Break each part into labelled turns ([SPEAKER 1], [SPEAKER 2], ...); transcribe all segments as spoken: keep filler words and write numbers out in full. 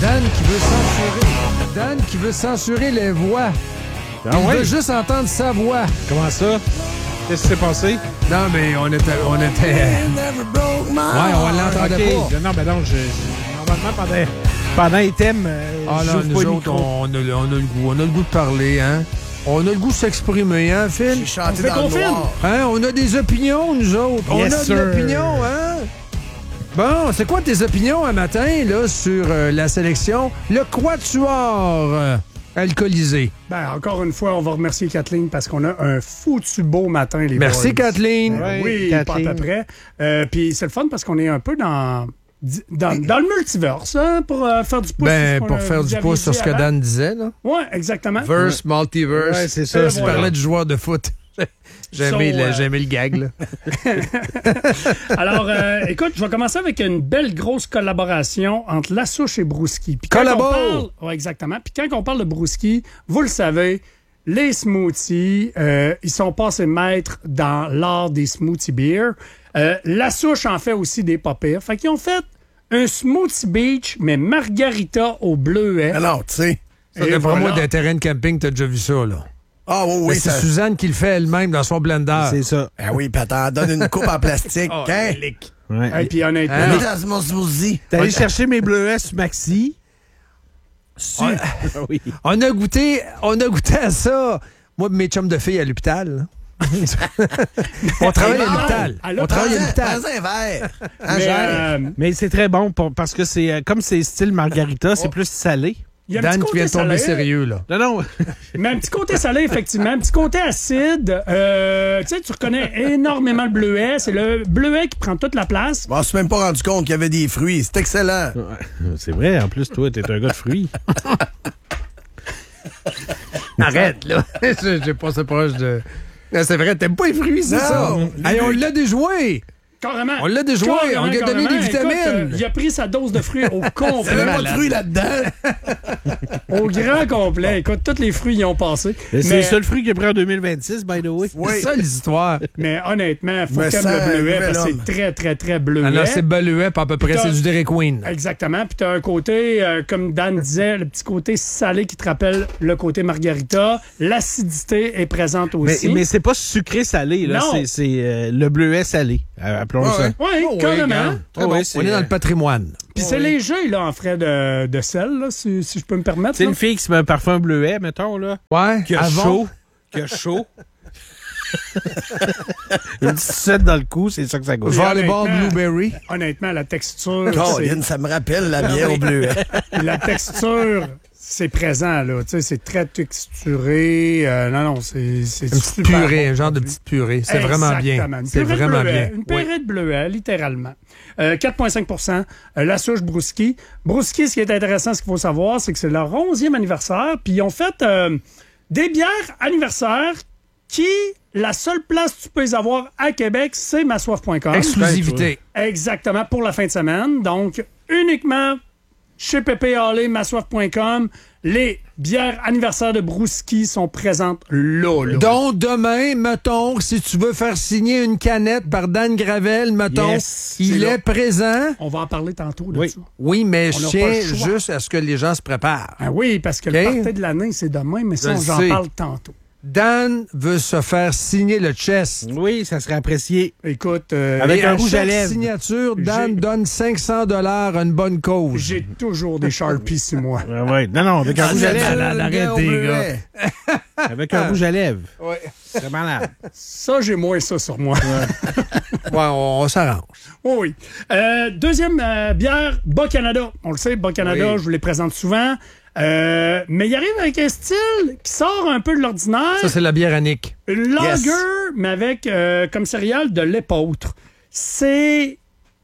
[SPEAKER 1] Dan qui veut censurer. Dan qui veut censurer les voix.
[SPEAKER 2] Ah
[SPEAKER 1] Il
[SPEAKER 2] ouais?
[SPEAKER 1] veut juste entendre sa voix.
[SPEAKER 2] Comment ça? Qu'est-ce qui s'est passé?
[SPEAKER 1] Non, mais on était... On était... Ouais, on l'entendait
[SPEAKER 2] OK.
[SPEAKER 1] pas.
[SPEAKER 2] Non, mais non, je, je- normalement, pendant, pendant les thèmes, euh,
[SPEAKER 1] Ah non,
[SPEAKER 2] j'ouvre
[SPEAKER 1] nous
[SPEAKER 2] pas le
[SPEAKER 1] autres,
[SPEAKER 2] micro.
[SPEAKER 1] on a, le- on a le goût. On a le goût de parler, hein? On a le goût de s'exprimer, hein, Phil?
[SPEAKER 3] J'ai chanté
[SPEAKER 2] fait
[SPEAKER 3] dans le
[SPEAKER 2] confirme.
[SPEAKER 3] noir.
[SPEAKER 1] Hein? On a des opinions, nous autres. On
[SPEAKER 2] Yes,
[SPEAKER 1] a
[SPEAKER 2] sir.
[SPEAKER 1] des opinions, hein? Bon, c'est quoi tes opinions un matin, là, sur euh, la sélection? Le quatuor euh, alcoolisé.
[SPEAKER 4] Ben, encore une fois, on va remercier Kathleen parce qu'on a un foutu beau matin, les
[SPEAKER 1] Merci,
[SPEAKER 4] boys.
[SPEAKER 1] Kathleen.
[SPEAKER 2] Ouais.
[SPEAKER 4] Oui,
[SPEAKER 2] Kathleen.
[SPEAKER 4] pas à peu près. Euh, Puis c'est le fun parce qu'on est un peu dans, dans, dans le multiverse, hein, pour euh, faire du pouce.
[SPEAKER 1] Ben,
[SPEAKER 4] sur ce qu'on
[SPEAKER 1] pour
[SPEAKER 4] a-
[SPEAKER 1] faire
[SPEAKER 4] vous
[SPEAKER 1] du
[SPEAKER 4] aviez
[SPEAKER 1] pouce sur
[SPEAKER 4] dit
[SPEAKER 1] ce que
[SPEAKER 4] avant.
[SPEAKER 1] Dan disait, là.
[SPEAKER 4] Oui, exactement.
[SPEAKER 1] Verse, multiverse.
[SPEAKER 2] Ouais, c'est ça.
[SPEAKER 4] Euh,
[SPEAKER 1] Tu
[SPEAKER 4] voilà.
[SPEAKER 1] parlais du joueur de foot. J'ai aimé,
[SPEAKER 4] So,
[SPEAKER 1] le,
[SPEAKER 4] euh,
[SPEAKER 1] j'ai aimé le gag, là.
[SPEAKER 4] Alors, euh, écoute, je vais commencer avec une belle grosse collaboration entre La Souche et Brouski. Puis quand
[SPEAKER 1] Collabo!
[SPEAKER 4] on parle- ouais, exactement. Puis quand on parle de Brouski, vous le savez, les smoothies, euh, ils sont passés maîtres dans l'art des smoothie beer. Euh, La Souche en fait aussi des pas pires. Fait qu'ils ont fait un smoothie beach, mais margarita au bleuet.
[SPEAKER 3] Alors, tu sais.
[SPEAKER 1] Ça,
[SPEAKER 4] Et
[SPEAKER 1] d'après moi,
[SPEAKER 4] voilà.
[SPEAKER 1] d'un terrain de camping, t'as déjà vu ça, là.
[SPEAKER 3] Ah oui,
[SPEAKER 1] Mais
[SPEAKER 3] oui.
[SPEAKER 1] c'est
[SPEAKER 3] Ça...
[SPEAKER 1] Suzanne qui le fait elle-même dans son blender.
[SPEAKER 2] C'est ça.
[SPEAKER 3] Ah oui, puis t'en donnes une coupe en plastique.
[SPEAKER 1] Oh,
[SPEAKER 3] hein?
[SPEAKER 2] Ouais.
[SPEAKER 4] Et puis honnêtement,
[SPEAKER 1] Hein?
[SPEAKER 3] Mets dans mon smoothie.
[SPEAKER 2] T'es allé chercher mes bleuets sur Maxi. Su-
[SPEAKER 1] Ouais.
[SPEAKER 2] Ah oui.
[SPEAKER 1] On a goûté, on a goûté à ça. Moi, mes chums de filles à l'hôpital. là. on travaille à
[SPEAKER 3] bon.
[SPEAKER 1] l'hôpital.
[SPEAKER 4] À
[SPEAKER 1] On travaille à
[SPEAKER 3] Prends-en
[SPEAKER 1] l'hôpital.
[SPEAKER 3] prends-en un verre. Hein,
[SPEAKER 4] mais,
[SPEAKER 3] Jean?
[SPEAKER 4] euh,
[SPEAKER 2] Mais c'est très bon pour- parce que c'est euh, comme c'est style margarita, c'est plus salé.
[SPEAKER 4] il y a un petit
[SPEAKER 1] Dan qui
[SPEAKER 4] côté
[SPEAKER 1] vient de tomber
[SPEAKER 4] salé.
[SPEAKER 1] sérieux, là.
[SPEAKER 2] Non, non.
[SPEAKER 4] Mais un petit côté salé, effectivement. Un petit côté acide. Euh, tu sais, tu reconnais énormément le bleuet. C'est le bleuet qui prend toute la place.
[SPEAKER 3] Je m'en suis même pas rendu compte qu'il y avait des fruits. C'est excellent.
[SPEAKER 2] C'est vrai, en plus, toi, t'es un gars de fruits.
[SPEAKER 1] Arrête, là. J'ai passé proche de... Ah, c'est vrai, t'aimes pas les fruits, c'est
[SPEAKER 3] Non.
[SPEAKER 1] ça? Hey, on l'a déjoué.
[SPEAKER 4] Carrément.
[SPEAKER 1] On l'a déjoué,
[SPEAKER 4] Carrément,
[SPEAKER 1] on lui a donné
[SPEAKER 4] carrément.
[SPEAKER 1] des vitamines.
[SPEAKER 4] Écoute, euh, il a pris sa dose de fruits au
[SPEAKER 3] Il y
[SPEAKER 4] complet.
[SPEAKER 3] avait pas de fruits là-dedans.
[SPEAKER 4] Au grand complet. Écoute, tous les fruits y ont passé.
[SPEAKER 2] Mais C'est
[SPEAKER 4] Mais,
[SPEAKER 2] le seul fruit qu'il a pris en deux mille vingt-six, by the way.
[SPEAKER 3] Oui.
[SPEAKER 1] C'est ça, les histoires.
[SPEAKER 4] mais honnêtement, faut
[SPEAKER 3] Me
[SPEAKER 4] que t'aimes
[SPEAKER 3] sens
[SPEAKER 4] le bleuet
[SPEAKER 3] nouvel
[SPEAKER 4] parce que
[SPEAKER 3] homme.
[SPEAKER 4] c'est très, très, très bleuet.
[SPEAKER 1] Ah non, c'est Beluet, pas à peu près,
[SPEAKER 4] Putain.
[SPEAKER 1] c'est du Dairy Queen.
[SPEAKER 4] Exactement. Puis t'as un côté, euh, comme Dan disait, le petit côté salé qui te rappelle le côté margarita. L'acidité est présente
[SPEAKER 2] Mais,
[SPEAKER 4] aussi.
[SPEAKER 2] mais c'est pas sucré salé, là.
[SPEAKER 4] Non.
[SPEAKER 2] C'est c'est, euh, le bleuet salé. Euh, appelons
[SPEAKER 3] Ouais,
[SPEAKER 2] ça.
[SPEAKER 3] ouais.
[SPEAKER 4] Oui,
[SPEAKER 1] Oh, oui,
[SPEAKER 4] carrément.
[SPEAKER 1] regarde. Très
[SPEAKER 2] Oh,
[SPEAKER 1] bon.
[SPEAKER 2] oui, c'est,
[SPEAKER 1] On est dans
[SPEAKER 2] euh,
[SPEAKER 1] le patrimoine.
[SPEAKER 4] Puis c'est léger, là, en frais de, de sel, là, si, si je peux me permettre.
[SPEAKER 2] C'est
[SPEAKER 4] là.
[SPEAKER 2] une fille qui se met un parfum bleuet, mettons, là.
[SPEAKER 1] Ouais,
[SPEAKER 2] Qui a
[SPEAKER 1] avant.
[SPEAKER 2] chaud. Qui a chaud. Une petite sucette dans le cou, c'est ça que ça goûte.
[SPEAKER 1] Volleyball
[SPEAKER 4] honnêtement.
[SPEAKER 1] Blueberry.
[SPEAKER 4] Honnêtement, la texture,
[SPEAKER 3] Colin, ça me rappelle la bière au bleuet.
[SPEAKER 4] c'est- la texture, c'est présent, là. Tu sais, c'est très texturé. Euh, non, non, c'est c'est
[SPEAKER 1] Une petite
[SPEAKER 4] super
[SPEAKER 1] purée,
[SPEAKER 4] bon
[SPEAKER 1] un genre de
[SPEAKER 4] produit.
[SPEAKER 1] petite purée. C'est vraiment bien.
[SPEAKER 4] Exactement. Une
[SPEAKER 1] C'est
[SPEAKER 4] purée de
[SPEAKER 1] vraiment
[SPEAKER 4] bleuet.
[SPEAKER 1] bien.
[SPEAKER 4] Une
[SPEAKER 1] Oui.
[SPEAKER 4] purée de bleuet, littéralement. Euh, quatre virgule cinq pour cent. Euh, la souche Brouski. Brouski, ce qui est intéressant, ce qu'il faut savoir, c'est que c'est leur onzième anniversaire. Puis ils ont fait euh, des bières anniversaires qui, la seule place que tu peux les avoir à Québec, c'est massoif point com.
[SPEAKER 1] Exclusivité.
[SPEAKER 4] Exactement, pour la fin de semaine. Donc, uniquement chez Pépé Hallé, massoif point com, les bières anniversaires de Brouski sont présentes là, là.
[SPEAKER 1] Donc, demain, mettons, si tu veux faire signer une canette par Dan Gravel, mettons,
[SPEAKER 2] Yes,
[SPEAKER 1] il
[SPEAKER 4] c'est
[SPEAKER 1] est
[SPEAKER 4] là.
[SPEAKER 1] présent.
[SPEAKER 4] On va en parler tantôt de
[SPEAKER 2] Oui.
[SPEAKER 4] ça.
[SPEAKER 1] Oui, mais
[SPEAKER 4] On
[SPEAKER 1] je
[SPEAKER 4] n'a
[SPEAKER 1] tiens
[SPEAKER 4] pas le choix.
[SPEAKER 1] juste à ce que les gens se préparent.
[SPEAKER 4] Ah oui, parce que
[SPEAKER 1] OK.
[SPEAKER 4] le party de l'année, c'est demain, mais ça,
[SPEAKER 1] Je le
[SPEAKER 4] j'en
[SPEAKER 1] sais.
[SPEAKER 4] parle tantôt.
[SPEAKER 1] Dan veut se faire signer le chest.
[SPEAKER 2] Oui, ça serait apprécié.
[SPEAKER 4] Écoute, euh,
[SPEAKER 2] Avec
[SPEAKER 1] Et
[SPEAKER 2] un
[SPEAKER 1] à
[SPEAKER 2] rouge à
[SPEAKER 1] chaque
[SPEAKER 2] lèvres.
[SPEAKER 1] signature, Dan
[SPEAKER 4] J'ai-
[SPEAKER 1] donne cinq cents dollars à une bonne cause.
[SPEAKER 4] j'ai toujours des Sharpies sur moi.
[SPEAKER 2] Ah ouais. Non, non, avec un rouge à lèvres.
[SPEAKER 3] Malade,
[SPEAKER 1] arrête,
[SPEAKER 3] au
[SPEAKER 1] les
[SPEAKER 3] bleuet.
[SPEAKER 2] Avec un rouge à lèvres.
[SPEAKER 1] Ouais.
[SPEAKER 2] C'est malade.
[SPEAKER 4] Ça, j'ai moins ça sur moi.
[SPEAKER 1] Ouais, on, on s'arrange.
[SPEAKER 4] Oui, oui. Euh, deuxième euh, bière, Bas-Canada. On le sait, Bas-Canada,
[SPEAKER 1] Oui.
[SPEAKER 4] je vous les présente souvent. Euh, mais il arrive avec un style qui sort un peu de l'ordinaire.
[SPEAKER 1] Ça, c'est la bière Annick.
[SPEAKER 4] Une lager,
[SPEAKER 3] Yes.
[SPEAKER 4] mais avec euh, comme céréale de l'épeautre. C'est...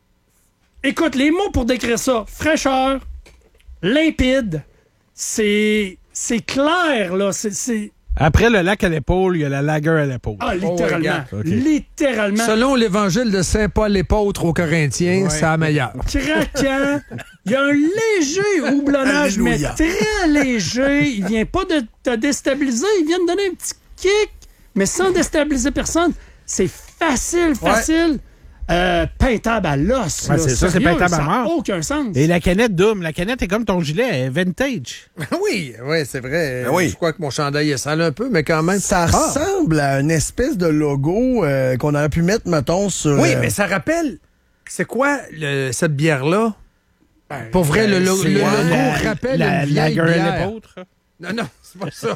[SPEAKER 4] Écoute, les mots pour décrire ça. Fraîcheur, limpide, c'est... C'est clair, là. C'est... c'est-
[SPEAKER 2] Après le lac à l'épaule, il y a la lager à l'épaule.
[SPEAKER 4] Ah, littéralement.
[SPEAKER 1] regarde.
[SPEAKER 2] Ok.
[SPEAKER 4] Littéralement.
[SPEAKER 1] Selon l'évangile de Saint Paul l'épôtre aux Corinthiens,
[SPEAKER 4] Ouais.
[SPEAKER 1] c'est la meilleure.
[SPEAKER 4] Craquant. Il y a un léger houblonnage, mais
[SPEAKER 3] Alléluia.
[SPEAKER 4] très léger. Il vient pas de te déstabiliser, il vient de donner un petit kick, mais sans déstabiliser personne. C'est facile, facile. euh, peintable à l'os.
[SPEAKER 2] Ouais,
[SPEAKER 4] là.
[SPEAKER 2] c'est ça, c'est
[SPEAKER 4] Sérieux,
[SPEAKER 2] peintable à
[SPEAKER 4] ça n'a
[SPEAKER 2] mort.
[SPEAKER 4] aucun sens.
[SPEAKER 2] Et la canette double. La canette est comme ton gilet, elle est vintage.
[SPEAKER 1] Oui, oui, c'est vrai.
[SPEAKER 3] Ben oui.
[SPEAKER 1] Je crois que mon chandail est sale un peu, mais quand même.
[SPEAKER 3] Ça
[SPEAKER 1] Ah.
[SPEAKER 3] ressemble à une espèce de logo euh, qu'on aurait pu mettre, mettons, sur...
[SPEAKER 1] Oui,
[SPEAKER 3] euh,
[SPEAKER 1] mais ça rappelle. C'est quoi le- cette bière-là? Pour vrai, le, lo-
[SPEAKER 2] C'est,
[SPEAKER 1] le
[SPEAKER 2] euh,
[SPEAKER 1] logo
[SPEAKER 2] la-
[SPEAKER 1] rappelle
[SPEAKER 2] la,
[SPEAKER 1] une vieille
[SPEAKER 2] la
[SPEAKER 1] bière.
[SPEAKER 2] l'apôtre.
[SPEAKER 1] Non, non, c'est pas ça.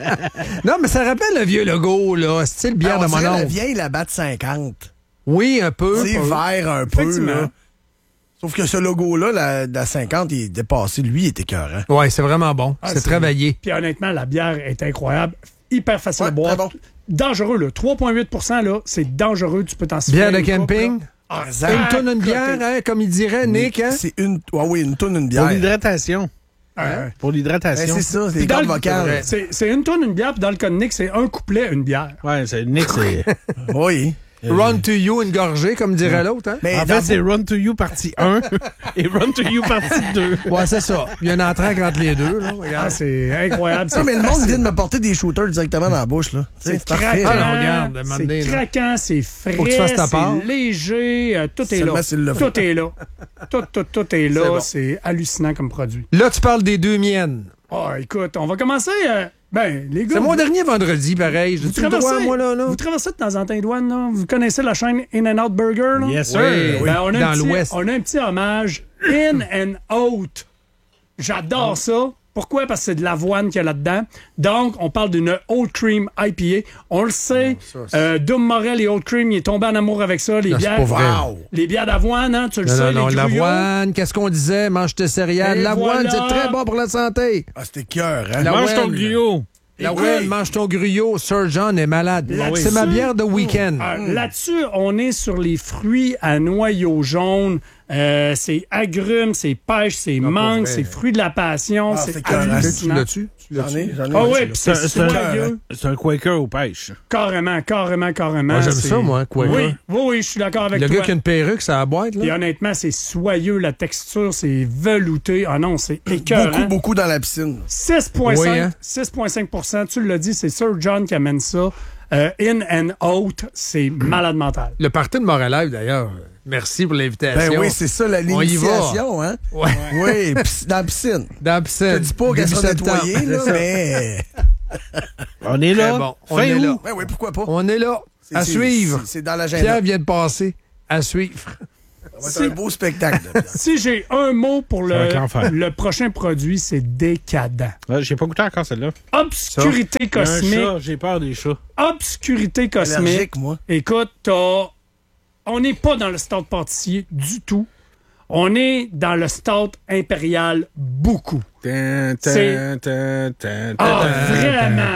[SPEAKER 1] non, mais ça rappelle le vieux logo, là. Style bière
[SPEAKER 3] on
[SPEAKER 1] de mon
[SPEAKER 3] dirait la
[SPEAKER 1] oncle.
[SPEAKER 3] vieille la batte cinquante.
[SPEAKER 1] Oui, un peu.
[SPEAKER 3] C'est vert un peu,
[SPEAKER 4] Effectivement.
[SPEAKER 3] là. Sauf que ce logo-là, la, la cinquante, il est dépassé. Lui, il est écœurant.
[SPEAKER 1] Oui, c'est vraiment bon.
[SPEAKER 4] Ah,
[SPEAKER 1] c'est travaillé.
[SPEAKER 4] Puis honnêtement, la bière est incroyable. Hyper facile
[SPEAKER 3] Ouais,
[SPEAKER 4] à boire.
[SPEAKER 3] très bon.
[SPEAKER 4] Dangereux, là. trois virgule huit pour cent, là, c'est dangereux. Tu peux t'en siffler
[SPEAKER 1] Bière de
[SPEAKER 4] une coupe,
[SPEAKER 1] camping.
[SPEAKER 4] là. Ah,
[SPEAKER 1] Une tonne, une bière, hein, comme il dirait, Nick. Hein?
[SPEAKER 3] C'est une... Ouais, oui, une tonne, une bière.
[SPEAKER 2] Pour l'hydratation.
[SPEAKER 4] Hein?
[SPEAKER 2] Pour
[SPEAKER 3] Ben,
[SPEAKER 2] l'hydratation.
[SPEAKER 3] c'est ça, c'est
[SPEAKER 4] Puis
[SPEAKER 3] des cordes
[SPEAKER 4] dans le-
[SPEAKER 3] vocales.
[SPEAKER 4] C'est c'est une tonne, une bière, puis dans le cas de Nick, c'est un couplet, une bière.
[SPEAKER 2] Ouais, c'est Nick, c'est.
[SPEAKER 3] Oui.
[SPEAKER 1] Run to you, une gorgée, comme dirait l'autre. Hein?
[SPEAKER 3] Mais
[SPEAKER 2] En
[SPEAKER 3] dans-
[SPEAKER 2] fait, c'est Run to You partie un et Run to You partie deux.
[SPEAKER 1] Ouais, c'est ça. Il y a un entraque entre les deux. Là.
[SPEAKER 4] Ah,
[SPEAKER 1] Regarde.
[SPEAKER 4] c'est incroyable.
[SPEAKER 3] Non, mais le monde vient de me porter des shooters directement dans la bouche, là. Tu sais,
[SPEAKER 4] C'est craquant,
[SPEAKER 1] Ah, non, regarde, à un moment donné,
[SPEAKER 4] c'est
[SPEAKER 1] là.
[SPEAKER 4] craquant, c'est frais,
[SPEAKER 1] Faut que tu fasses ta part.
[SPEAKER 4] c'est léger, euh, tout est
[SPEAKER 3] Seulement
[SPEAKER 4] là.
[SPEAKER 3] s'il le faut.
[SPEAKER 4] Tout est là. Tout, tout, tout est
[SPEAKER 1] C'est
[SPEAKER 4] là.
[SPEAKER 1] bon.
[SPEAKER 4] C'est hallucinant comme produit.
[SPEAKER 1] Là, tu parles des deux miennes.
[SPEAKER 4] Ah, écoute, on va commencer. euh, ben, les gars.
[SPEAKER 1] C'est
[SPEAKER 4] vous-
[SPEAKER 1] mon dernier vendredi, pareil.
[SPEAKER 4] vous
[SPEAKER 1] J'ai-tu le droit,
[SPEAKER 4] traversez,
[SPEAKER 1] moi, là? là?
[SPEAKER 4] vous traversez de temps en temps les douanes, là. Vous connaissez la chaîne In and Out Burger, là?
[SPEAKER 2] Yes, sir.
[SPEAKER 1] Oui.
[SPEAKER 4] Ben, on a
[SPEAKER 1] Dans
[SPEAKER 4] un petit,
[SPEAKER 1] l'Ouest.
[SPEAKER 4] on a un petit hommage In and Out. J'adore ça. Pourquoi? Parce que c'est de l'avoine qu'il y a là-dedans. Donc, on parle d'une Old Cream I P A. On le sait,
[SPEAKER 1] ça, c'est-
[SPEAKER 4] euh, Dom Morel et Old Cream, il est tombé en amour avec ça. Les
[SPEAKER 1] Non, c'est
[SPEAKER 4] bières,
[SPEAKER 1] pas vrai.
[SPEAKER 3] Wow!
[SPEAKER 4] les bières d'avoine, hein, tu le
[SPEAKER 1] Non,
[SPEAKER 4] sais,
[SPEAKER 1] non, non,
[SPEAKER 4] les gruyons.
[SPEAKER 1] l'avoine, qu'est-ce qu'on disait? Mange tes céréales.
[SPEAKER 4] Et
[SPEAKER 1] L'avoine,
[SPEAKER 4] voilà.
[SPEAKER 1] c'est très bon pour la santé.
[SPEAKER 3] Ah, c'était cœur, hein?
[SPEAKER 1] La-
[SPEAKER 2] Mange ton
[SPEAKER 1] L'avoine.
[SPEAKER 2] griot.
[SPEAKER 1] L'avoine,
[SPEAKER 3] oui.
[SPEAKER 1] mange ton gruyot. Sir John est malade.
[SPEAKER 4] Là-dessus-
[SPEAKER 1] C'est ma bière de week-end.
[SPEAKER 4] Ah, Là-dessus, on est sur les fruits à noyau jaune. Euh, c'est agrumes, c'est pêche, c'est mangue,
[SPEAKER 1] vrai.
[SPEAKER 4] c'est fruits de la passion.
[SPEAKER 3] Ah,
[SPEAKER 4] c'est
[SPEAKER 3] c'est carré.
[SPEAKER 1] Tu
[SPEAKER 4] hallucinant.
[SPEAKER 1] l'as-tu? Tu
[SPEAKER 3] J'en
[SPEAKER 1] l'as-tu?
[SPEAKER 3] ai, j'en ai.
[SPEAKER 4] Ah
[SPEAKER 3] un,
[SPEAKER 4] ouais,
[SPEAKER 3] celui-là.
[SPEAKER 4] puis c'est
[SPEAKER 2] C'est c'est un,
[SPEAKER 4] soyeux.
[SPEAKER 2] c'est un Quaker aux pêches.
[SPEAKER 4] Carrément, carrément, carrément.
[SPEAKER 1] Moi, j'aime
[SPEAKER 4] c'est-
[SPEAKER 1] ça, moi, Quaker.
[SPEAKER 4] Oui, oui, oui, je suis d'accord avec
[SPEAKER 1] Le
[SPEAKER 4] toi.
[SPEAKER 1] gars qui a une perruque, ça a la boîte,
[SPEAKER 4] Et
[SPEAKER 1] là?
[SPEAKER 4] honnêtement, c'est soyeux, la texture, c'est velouté. Ah non, c'est écœurant.
[SPEAKER 3] Beaucoup, beaucoup dans la piscine.
[SPEAKER 4] six virgule cinq
[SPEAKER 1] Oui, hein?
[SPEAKER 4] six virgule cinq pour cent, tu l'as dit, c'est Sir John qui amène ça. Euh, in and out, c'est malade mental.
[SPEAKER 1] Le party de Montréal, d'ailleurs. Merci pour l'invitation.
[SPEAKER 3] Ben oui, c'est ça, la
[SPEAKER 1] On y va.
[SPEAKER 3] l'initiation, hein?
[SPEAKER 1] Ouais.
[SPEAKER 3] Oui, pis dans la piscine.
[SPEAKER 1] Dans la piscine.
[SPEAKER 3] Je te dis pas qu'elle
[SPEAKER 1] Début
[SPEAKER 3] sera
[SPEAKER 1] septembre.
[SPEAKER 3] nettoyée, là,
[SPEAKER 1] C'est ça.
[SPEAKER 3] mais...
[SPEAKER 2] On est là.
[SPEAKER 1] Très bon. On
[SPEAKER 2] Fin
[SPEAKER 1] est
[SPEAKER 2] août.
[SPEAKER 1] là.
[SPEAKER 3] Ben oui, pourquoi pas?
[SPEAKER 1] On est là.
[SPEAKER 3] C'est-
[SPEAKER 1] À
[SPEAKER 3] c'est-
[SPEAKER 1] suivre.
[SPEAKER 3] c'est- C'est dans l'agenda.
[SPEAKER 1] Pierre vient de passer. À suivre.
[SPEAKER 3] C'est un beau spectacle. là, Pierre.
[SPEAKER 4] Si j'ai un mot pour
[SPEAKER 2] Ça va être
[SPEAKER 4] le,
[SPEAKER 2] l'enfer.
[SPEAKER 4] le prochain produit, c'est décadent.
[SPEAKER 2] Ouais, j'ai pas goûté encore celle-là.
[SPEAKER 4] Obscurité
[SPEAKER 2] Il y a un
[SPEAKER 4] cosmique.
[SPEAKER 2] chat, j'ai peur des chats.
[SPEAKER 4] Obscurité cosmique.
[SPEAKER 3] Allergique, moi.
[SPEAKER 4] Écoute, t'as- on n'est pas dans le stade pâtissier du tout. On est dans le stade impérial beaucoup.
[SPEAKER 2] Tin, tin,
[SPEAKER 4] C'est-
[SPEAKER 2] tin, tin,
[SPEAKER 4] Ah,
[SPEAKER 2] tin,
[SPEAKER 4] vraiment,